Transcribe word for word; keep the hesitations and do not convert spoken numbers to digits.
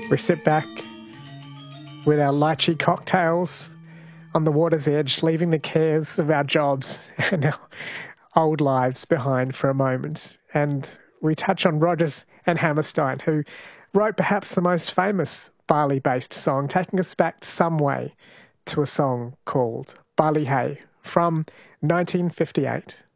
We sit back with our lychee cocktails on the water's edge, leaving the cares of our jobs and our old lives behind for a moment. And we touch on Rodgers and Hammerstein, who wrote perhaps the most famous Bali-based song, taking us back some way to a song called Bali Hai from nineteen fifty-eight.